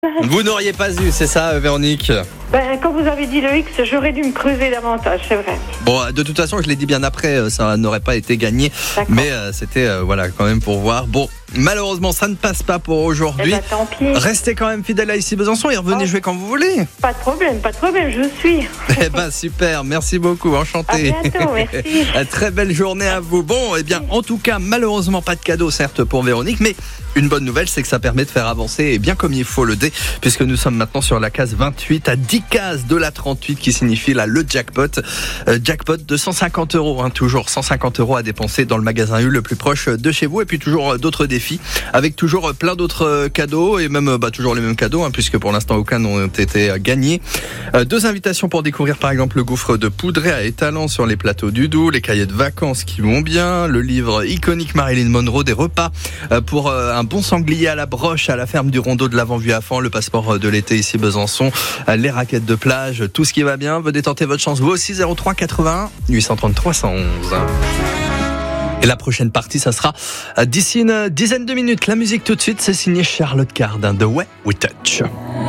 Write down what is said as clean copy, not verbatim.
Vous n'auriez pas eu, c'est ça, Véronique? Quand vous avez dit le X, j'aurais dû me creuser davantage, c'est vrai. Bon, de toute façon, je l'ai dit bien après, ça n'aurait pas été gagné. D'accord. Mais c'était, quand même pour voir. Bon, malheureusement, ça ne passe pas pour aujourd'hui. Tant pis. Restez quand même fidèles à Ici Besançon et revenez jouer quand vous voulez. Pas de problème, je suis. Super, merci beaucoup, enchanté. À bientôt, merci. Très belle journée à vous. Bon, en tout cas, malheureusement, pas de cadeau, certes, pour Véronique, mais une bonne nouvelle, c'est que ça permet de faire avancer, et bien comme il faut le dé, puisque nous sommes maintenant sur la case 28, à 10 cases de la 38, qui signifie là le jackpot. Jackpot de 150 €, toujours 150 € à dépenser dans le magasin U le plus proche de chez vous, et puis toujours d'autres défis, avec toujours plein d'autres cadeaux, et même toujours les mêmes cadeaux, puisque pour l'instant aucun n'ont été gagnés. 2 invitations pour découvrir par exemple le gouffre de Poudré à Étalans sur les plateaux du Doubs, les cahiers de vacances qui vont bien, le livre iconique Marilyn Monroe, des repas pour un bon sanglier à la broche à la ferme du Rondeau de l'Avant-Vue à Fans, le passeport de l'été ici Besançon, les raquettes de plage, tout ce qui va bien. Venez tenter votre chance, vous aussi, 03 81 833 111. Et la prochaine partie, ça sera d'ici une dizaine de minutes. La musique tout de suite, c'est signé Charlotte Cardin, The Way We Touch.